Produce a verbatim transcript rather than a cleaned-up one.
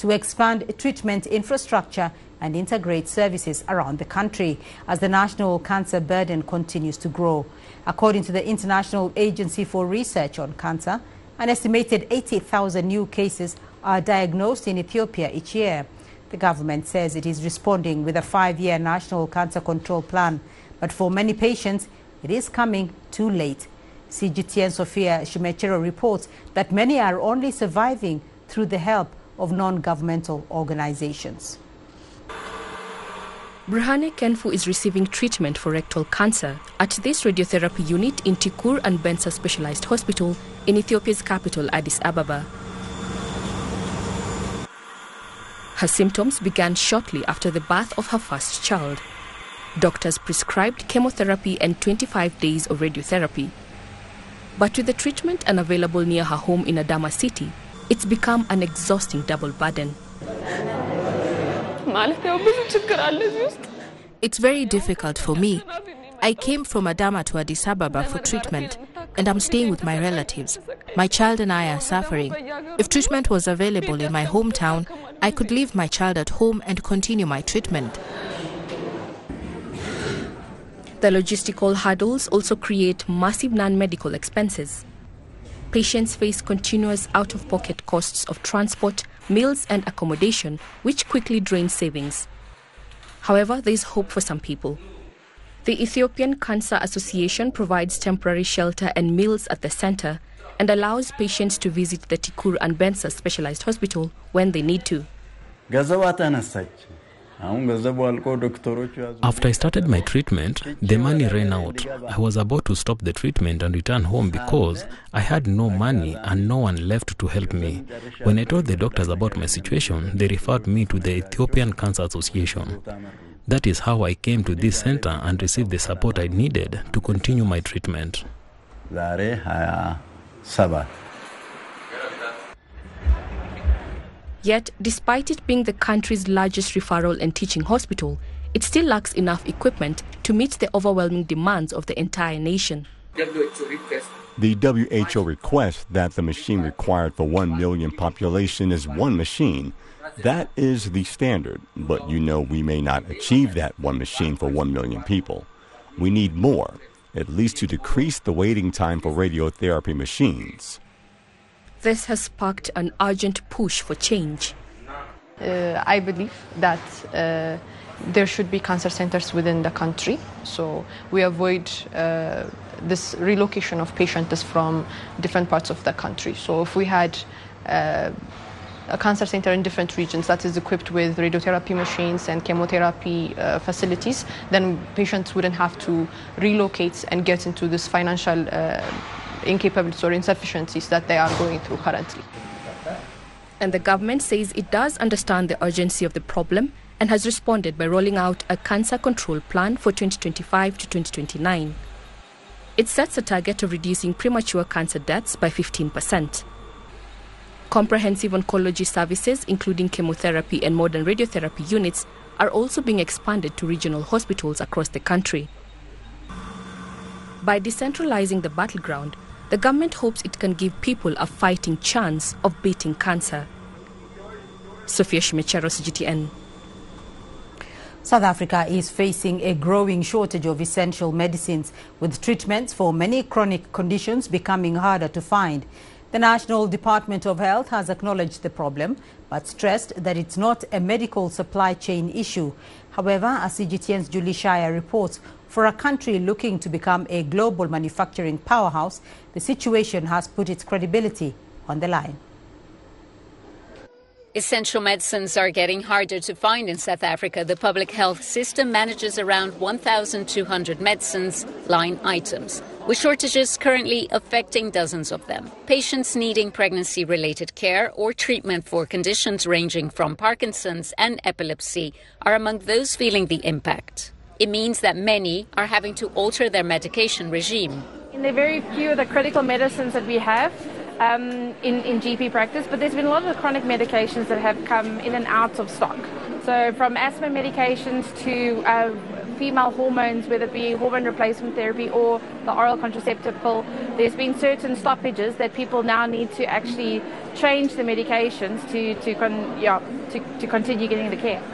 to expand treatment infrastructure and integrate services around the country as the national cancer burden continues to grow. According to the International Agency for Research on Cancer, an estimated eighty thousand new cases are diagnosed in Ethiopia each year. The government says it is responding with a five-year national cancer control plan, but for many patients, it is coming too late. C G T N Sophia Shimechero reports that many are only surviving through the help of non-governmental organizations. Brahane Kenfu is receiving treatment for rectal cancer at this radiotherapy unit in Tikur and Bensa Specialized Hospital in Ethiopia's capital, Addis Ababa. Her symptoms began shortly after the birth of her first child. Doctors prescribed chemotherapy and twenty-five days of radiotherapy. But with the treatment unavailable near her home in Adama City, it's become an exhausting double burden. It's very difficult for me. I came from Adama to Addis Ababa for treatment, and I'm staying with my relatives. My child and I are suffering. If treatment was available in my hometown, I could leave my child at home and continue my treatment. The logistical hurdles also create massive non-medical expenses. Patients face continuous out-of-pocket costs of transport, meals and accommodation, which quickly drain savings. However, there is hope for some people. The Ethiopian Cancer Association provides temporary shelter and meals at the center and allows patients to visit the Tikur and Bensa Specialized Hospital when they need to. After I started my treatment, the money ran out. I was about to stop the treatment and return home because I had no money and no one left to help me. When I told the doctors about my situation, they referred me to the Ethiopian Cancer Association. That is how I came to this center and received the support I needed to continue my treatment. Yet, despite it being the country's largest referral and teaching hospital, it still lacks enough equipment to meet the overwhelming demands of the entire nation. The W H O requests that the machine required for one million population is one machine. That is the standard, but you know we may not achieve that one machine for one million people. We need more, at least to decrease the waiting time for radiotherapy machines. This has sparked an urgent push for change. Uh, I believe that uh, there should be cancer centers within the country, so we avoid uh, this relocation of patients from different parts of the country. So if we had uh, a cancer center in different regions that is equipped with radiotherapy machines and chemotherapy uh, facilities, then patients wouldn't have to relocate and get into this financial uh, incapabilities or insufficiencies that they are going through currently. And the government says it does understand the urgency of the problem and has responded by rolling out a cancer control plan for twenty twenty-five to twenty twenty-nine. It sets a target of reducing premature cancer deaths by fifteen percent. Comprehensive oncology services, including chemotherapy and modern radiotherapy units, are also being expanded to regional hospitals across the country. By decentralizing the battleground, the government hopes it can give people a fighting chance of beating cancer. Sophia Shimechero, C G T N. South Africa is facing a growing shortage of essential medicines, with treatments for many chronic conditions becoming harder to find. The National Department of Health has acknowledged the problem, but stressed that it's not a medical supply chain issue. However, as C G T N's Julie Shire reports, for a country looking to become a global manufacturing powerhouse, the situation has put its credibility on the line. Essential medicines are getting harder to find in South Africa. The public health system manages around one thousand two hundred medicines line items, with shortages currently affecting dozens of them. Patients needing pregnancy-related care or treatment for conditions ranging from Parkinson's and epilepsy are among those feeling the impact. It means that many are having to alter their medication regime. And there are very few of the critical medicines that we have um, in, in G P practice, but there's been a lot of the chronic medications that have come in and out of stock. So from asthma medications to uh, female hormones, whether it be hormone replacement therapy or the oral contraceptive pill, there's been certain stoppages that people now need to actually change the medications to to con, yeah to, to continue getting the care.